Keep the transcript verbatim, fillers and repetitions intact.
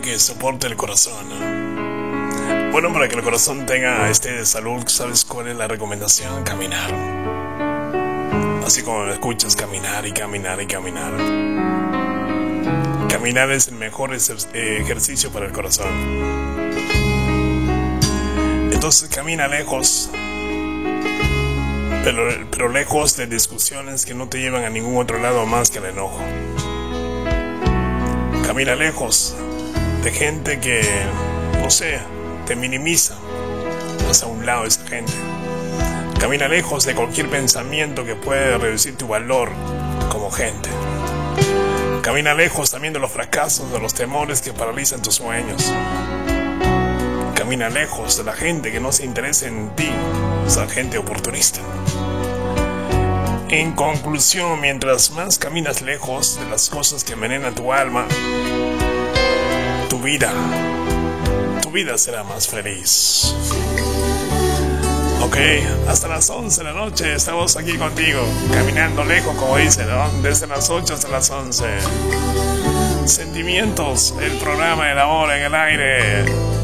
que soporte el corazón, ¿no? Bueno, para que el corazón tenga este de salud, ¿sabes cuál es la recomendación? Caminar. Así como me escuchas, caminar y caminar y caminar. Caminar es el mejor ejercicio para el corazón. Entonces camina lejos, pero, pero lejos de discusiones que no te llevan a ningún otro lado más que el enojo. Camina lejos de gente que, no sé, te minimiza. Vas a un lado de esa gente. Camina lejos de cualquier pensamiento que pueda reducir tu valor como gente. Camina lejos también de los fracasos, de los temores que paralizan tus sueños. Camina lejos de la gente que no se interesa en ti, esa gente oportunista. En conclusión, mientras más caminas lejos de las cosas que envenenan tu alma, tu vida, tu vida será más feliz. Ok, hasta las once de la noche estamos aquí contigo, caminando lejos, como dicen, ¿no? Desde las ocho hasta las once. Sentimientos, el programa de la hora en el aire.